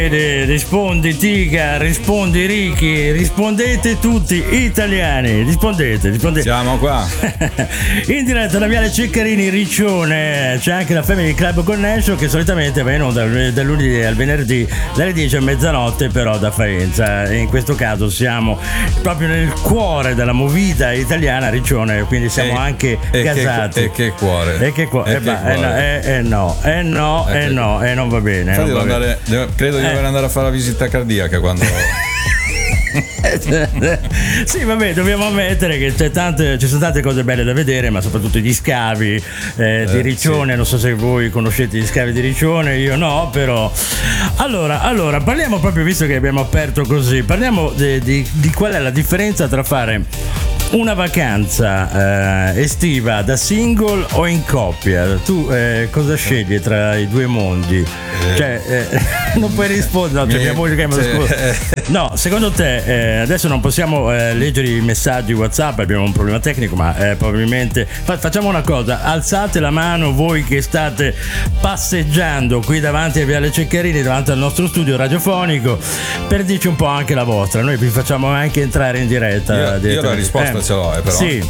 Rispondi Tiga, rispondi Ricky, rispondete tutti italiani, rispondete. Siamo qua. In diretta da Viale Ceccarini, Riccione, c'è anche la Family Club Connection che solitamente va in onda dal lunedì al venerdì dalle 10 a mezzanotte, però da Faenza. In questo caso siamo proprio nel cuore della movida italiana, Riccione, quindi siamo anche casati. E che cuore. No, non va bene. Credo di dover andare a fare la visita cardiaca quando. Sì, vabbè, dobbiamo ammettere che ci sono tante cose belle da vedere, ma soprattutto gli scavi di Riccione. Sì. Non so se voi conoscete gli scavi di Riccione, io no, però allora parliamo proprio, visto che abbiamo aperto così, parliamo di qual è la differenza tra fare una vacanza estiva da single o in coppia. Tu cosa scegli tra i due mondi? Non puoi rispondere, no, mia moglie che mi risponde. No, secondo te adesso non possiamo leggere i messaggi WhatsApp, abbiamo un problema tecnico, ma probabilmente facciamo una cosa: alzate la mano voi che state passeggiando qui davanti a Viale Ceccarini, davanti al nostro studio radiofonico, per dirci un po' anche la vostra. Noi vi facciamo anche entrare in diretta. Io la risposta ce l'ho, però. Sì.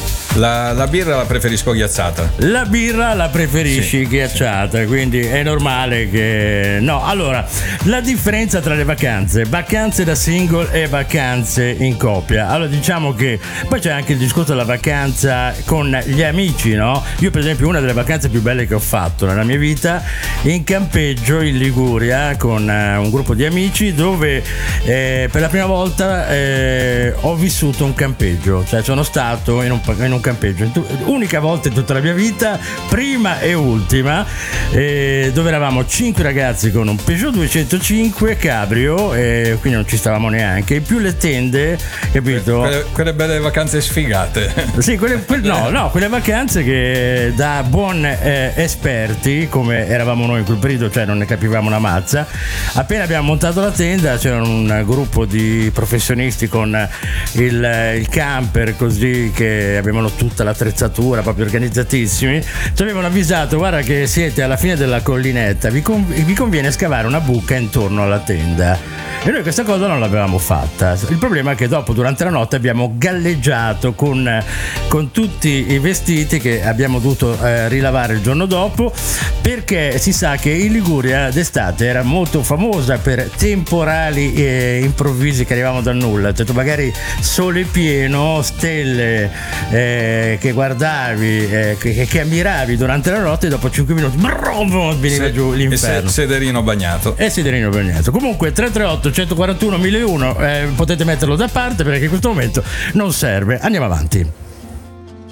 La birra la preferisco ghiacciata. La birra la preferisci ghiacciata, quindi è normale che. No, allora, la differenza tra le vacanze da single e vacanze in coppia. Allora, diciamo che poi c'è anche il discorso della vacanza con gli amici, no? Io, per esempio, una delle vacanze più belle che ho fatto nella mia vita, in campeggio in Liguria con un gruppo di amici, dove per la prima volta ho vissuto un campeggio, cioè sono stato in un campeggio, unica volta in tutta la mia vita, prima e ultima, dove eravamo 5 ragazzi con un Peugeot 205 cabrio, quindi non ci stavamo neanche, più le tende, capito? Quelle belle vacanze sfigate. Sì, quelle vacanze che da buon esperti, come eravamo noi in quel periodo, cioè non ne capivamo una mazza. Appena abbiamo montato la tenda c'era un gruppo di professionisti con il camper, così, che avevano tutta l'attrezzatura, proprio organizzatissimi. Ci avevano avvisato: guarda che siete alla fine della collinetta, vi conviene scavare una buca intorno alla tenda. E noi questa cosa non l'avevamo fatta. Il problema è che dopo, durante la notte, abbiamo galleggiato con tutti i vestiti che abbiamo dovuto rilavare il giorno dopo, perché si sa che in Liguria d'estate era molto famosa per temporali improvvisi che arrivavano dal nulla. Cioè, tu magari sole pieno, stelle che guardavi, che ammiravi durante la notte, e dopo 5 minuti veniva giù l'inferno. Sederino bagnato. Comunque 338 141 1001, potete metterlo da parte perché in questo momento non serve. Andiamo avanti.